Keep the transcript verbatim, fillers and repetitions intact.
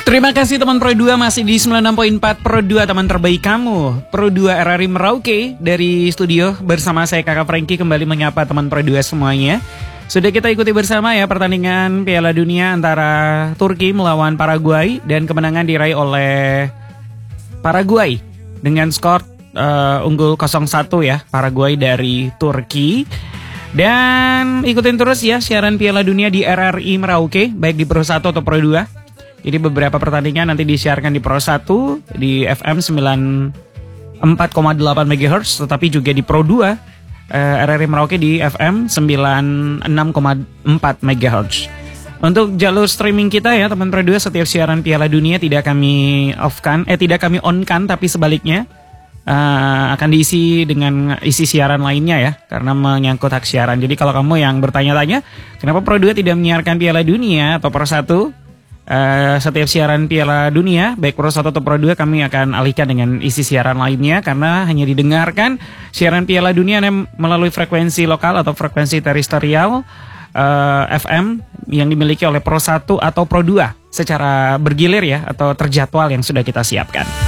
Terima kasih teman Pro dua, masih di sembilan puluh enam koma empat Pro dua, teman terbaik kamu. Pro dua R R I Merauke dari studio bersama saya Kakak Franky kembali menyapa teman Pro dua semuanya. Sudah kita ikuti bersama ya pertandingan Piala Dunia antara Turki melawan Paraguay dan kemenangan diraih oleh Paraguay dengan skor uh, unggul nol satu ya, Paraguay dari Turki. Dan ikutin terus ya siaran Piala Dunia di R R I Merauke, baik di Pro satu atau Pro dua. Jadi beberapa pertandingan nanti disiarkan di Pro satu di F M sembilan puluh empat koma delapan megahertz, tetapi juga di Pro dua eh, R R I Merauke di F M sembilan puluh enam koma empat megahertz. Untuk jalur streaming kita ya teman Pro dua, setiap siaran Piala Dunia tidak kami off-kan, eh tidak kami on-kan, tapi sebaliknya uh, akan diisi dengan isi siaran lainnya ya, karena menyangkut hak siaran. Jadi kalau kamu yang bertanya-tanya kenapa Pro dua tidak menyiarkan Piala Dunia atau Pro satu, Uh, setiap siaran Piala Dunia baik Pro satu atau Pro dua kami akan alihkan dengan isi siaran lainnya, karena hanya didengarkan siaran Piala Dunia melalui frekuensi lokal atau frekuensi terestrial uh, F M yang dimiliki oleh Pro satu atau Pro dua secara bergilir ya, atau terjadwal yang sudah kita siapkan.